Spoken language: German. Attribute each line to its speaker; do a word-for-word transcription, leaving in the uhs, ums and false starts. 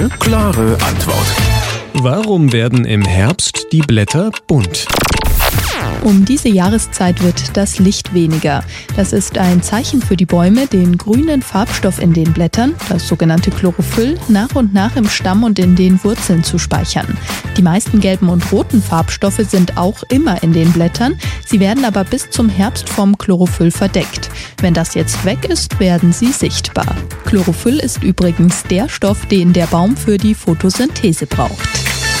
Speaker 1: Eine klare Antwort.
Speaker 2: Warum werden im Herbst die Blätter bunt?
Speaker 3: Um diese Jahreszeit wird das Licht weniger. Das ist ein Zeichen für die Bäume, den grünen Farbstoff in den Blättern, das sogenannte Chlorophyll, nach und nach im Stamm und in den Wurzeln zu speichern. Die meisten gelben und roten Farbstoffe sind auch immer in den Blättern. Sie werden aber bis zum Herbst vom Chlorophyll verdeckt. Wenn das jetzt weg ist, werden sie sichtbar. Chlorophyll ist übrigens der Stoff, den der Baum für die Photosynthese braucht.